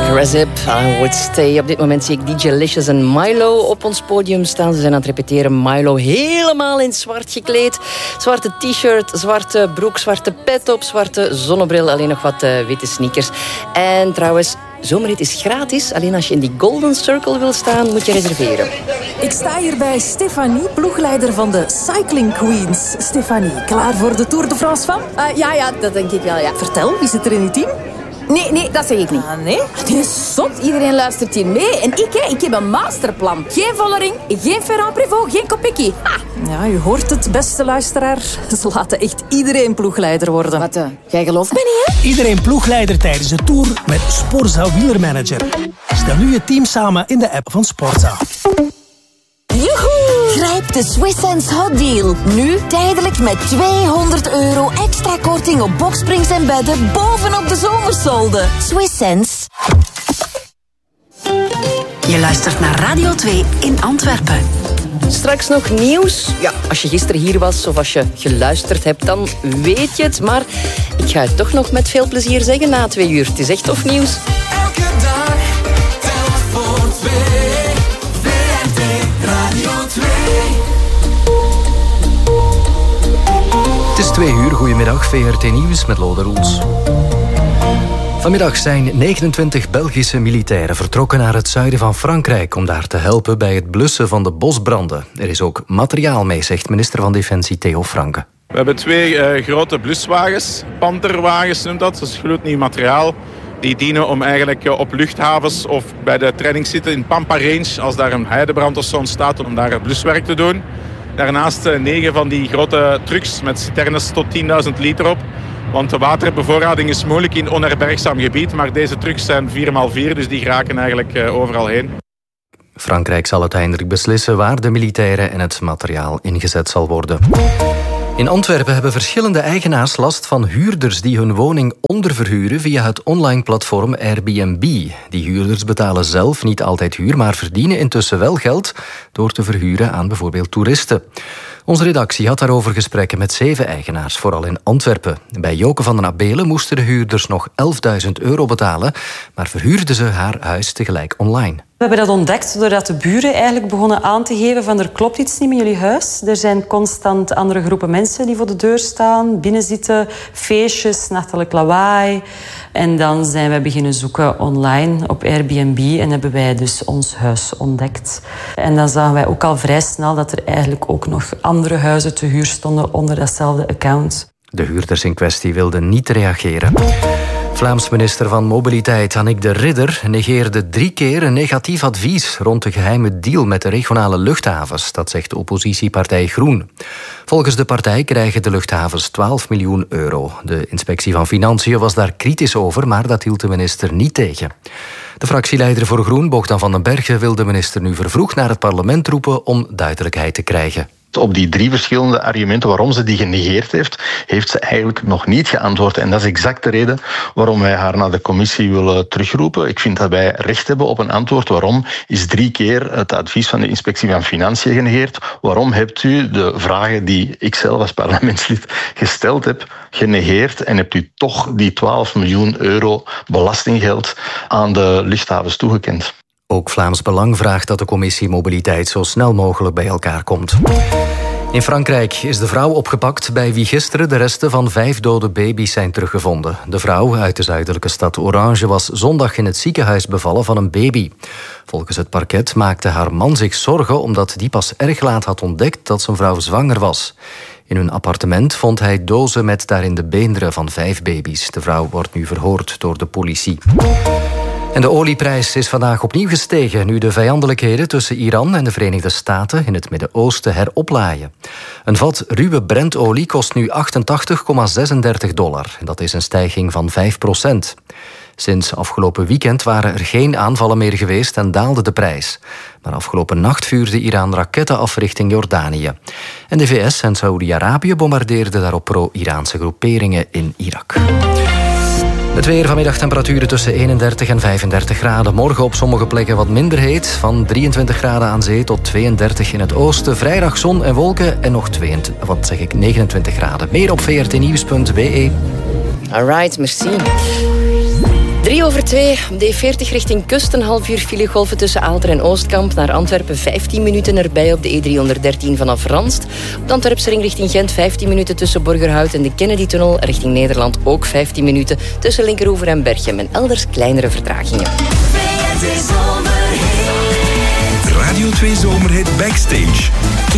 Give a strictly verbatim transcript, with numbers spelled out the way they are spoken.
Razip, I Would Stay. Op dit moment zie ik D J Licious en Milo op ons podium staan. Ze zijn aan het repeteren. Milo helemaal in zwart gekleed. Zwarte t-shirt, zwarte broek, zwarte pet op, zwarte zonnebril. Alleen nog wat uh, witte sneakers. En trouwens, Zomerhit is gratis. Alleen als je in die Golden Circle wil staan, moet je reserveren. Ik sta hier bij Stefanie, ploegleider van de Cycling Queens. Stefanie, klaar voor de Tour de France van? Uh, ja, ja, dat denk ik wel, ja. Vertel, wie zit er in uw team? Nee, nee, dat zeg ik niet. Ah, nee? Het is zot. Iedereen luistert hier mee. En ik, hè, ik heb een masterplan. Geen Vollering, geen Ferrand Prévot, geen Kopecky. Ha! Ja, u hoort het, beste luisteraar. Ze laten echt iedereen ploegleider worden. Wat, uh, jij gelooft me niet, hè? Iedereen ploegleider tijdens de Tour met Sporza Wielermanager. Stel nu je team samen in de app van Sporza. Joehoe! Grijp de Swiss Sense Hot Deal. Nu tijdelijk met tweehonderd euro extra korting op boksprings en bedden bovenop de zomersolden. Swiss Sense. Je luistert naar Radio twee in Antwerpen. Straks nog nieuws. Ja, als je gisteren hier was of als je geluisterd hebt, dan weet je het. Maar ik ga het toch nog met veel plezier zeggen na twee uur. Het is echt tof nieuws. Elke dag telt voor twee. V R T Radio twee. Het is twee uur. Goedemiddag, V R T Nieuws met Lode Roels. Vanmiddag zijn negenentwintig Belgische militairen vertrokken naar het zuiden van Frankrijk om daar te helpen bij het blussen van de bosbranden. Er is ook materiaal mee, zegt minister van Defensie Theo Franke. We hebben twee uh, grote bluswagens, Pantherwagens noemt dat, dat is gloednieuw materiaal. Die dienen om eigenlijk uh, op luchthavens of bij de trainingszitten in Pampa Range, als daar een heidebrand of zo ontstaat, om daar bluswerk te doen. Daarnaast uh, negen van die grote trucks met citernes tot tienduizend liter op. Want de waterbevoorrading is moeilijk in onherbergzaam gebied, maar deze trucks zijn vier bij vier, dus die geraken eigenlijk uh, overal heen. Frankrijk zal uiteindelijk beslissen waar de militairen en het materiaal ingezet zal worden. In Antwerpen hebben verschillende eigenaars last van huurders die hun woning onderverhuren via het online platform Airbnb. Die huurders betalen zelf niet altijd huur, maar verdienen intussen wel geld door te verhuren aan bijvoorbeeld toeristen. Onze redactie had daarover gesprekken met zeven eigenaars, vooral in Antwerpen. Bij Joke van den Abelen moesten de huurders nog elfduizend euro betalen, maar verhuurden ze haar huis tegelijk online. We hebben dat ontdekt doordat de buren eigenlijk begonnen aan te geven van er klopt iets niet met jullie huis. Er zijn constant andere groepen mensen die voor de deur staan, binnenzitten, feestjes, nachtelijk lawaai. En dan zijn we beginnen zoeken online op Airbnb en hebben wij dus ons huis ontdekt. En dan zagen wij ook al vrij snel dat er eigenlijk ook nog andere huizen te huur stonden onder datzelfde account. De huurders in kwestie wilden niet reageren. Vlaams minister van Mobiliteit Annick de Ridder negeerde drie keer een negatief advies rond de geheime deal met de regionale luchthavens. Dat zegt de oppositiepartij Groen. Volgens de partij krijgen de luchthavens twaalf miljoen euro. De inspectie van Financiën was daar kritisch over, maar dat hield de minister niet tegen. De fractieleider voor Groen, Bogdan van den Bergen, wil de minister nu vervroegd naar het parlement roepen om duidelijkheid te krijgen. Op die drie verschillende argumenten waarom ze die genegeerd heeft, heeft ze eigenlijk nog niet geantwoord. En dat is exact de reden waarom wij haar naar de commissie willen terugroepen. Ik vind dat wij recht hebben op een antwoord. Waarom is drie keer het advies van de Inspectie van Financiën genegeerd? Waarom hebt u de vragen die ik zelf als parlementslid gesteld heb, genegeerd en hebt u toch die twaalf miljoen euro belastinggeld aan de luchthavens toegekend? Ook Vlaams Belang vraagt dat de commissie Mobiliteit zo snel mogelijk bij elkaar komt. In Frankrijk is de vrouw opgepakt bij wie gisteren de resten van vijf dode baby's zijn teruggevonden. De vrouw uit de zuidelijke stad Orange was zondag in het ziekenhuis bevallen van een baby. Volgens het parket maakte haar man zich zorgen omdat die pas erg laat had ontdekt dat zijn vrouw zwanger was. In hun appartement vond hij dozen met daarin de beenderen van vijf baby's. De vrouw wordt nu verhoord door de politie. En de olieprijs is vandaag opnieuw gestegen nu de vijandelijkheden tussen Iran en de Verenigde Staten in het Midden-Oosten heroplaaien. Een vat ruwe Brentolie kost nu achtentachtig komma zesendertig dollar. Dat is een stijging van vijf procent. Sinds afgelopen weekend waren er geen aanvallen meer geweest en daalde de prijs. Maar afgelopen nacht vuurde Iran raketten af richting Jordanië. En de V S en Saoedi-Arabië bombardeerden daarop pro-Iraanse groeperingen in Irak. Het weer, vanmiddag temperaturen tussen eenendertig en vijfendertig graden. Morgen op sommige plekken wat minder heet. Van drieëntwintig graden aan zee tot tweeëndertig in het oosten. Vrijdag zon en wolken en nog tweeëntwintig, wat zeg ik, negenentwintig graden. Meer op v r t nieuws punt b e. Alright, merci. Drie over twee, op de E veertig richting kust. Een half uur filegolven tussen Aalter en Oostkamp. Naar Antwerpen vijftien minuten erbij op de E driehonderddertien vanaf Ranst. Op de Antwerpse ring richting Gent vijftien minuten tussen Borgerhout en de Kennedy-tunnel. Richting Nederland ook vijftien minuten tussen Linkeroever en Berchem. En elders kleinere vertragingen. Radio twee Zomerhit Backstage.